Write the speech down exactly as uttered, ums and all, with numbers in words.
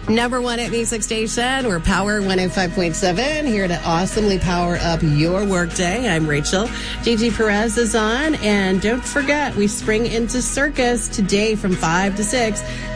Number one at music station. We're Power one oh five point seven, here to awesomely power up your workday. I'm Rachel. Gigi Perez is on. And don't forget, we spring into Circus today from five to six.